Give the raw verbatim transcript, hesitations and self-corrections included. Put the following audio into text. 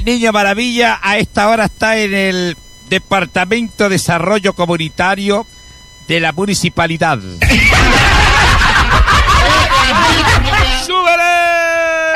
El Niño Maravilla a esta hora está en el Departamento de Desarrollo Comunitario de la Municipalidad.